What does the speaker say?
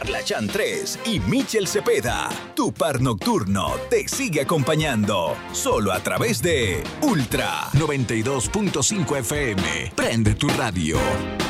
Parlachan 3 y Michel Cepeda. Tu par nocturno te sigue acompañando. Solo a través de Ultra 92.5 FM. Prende tu radio.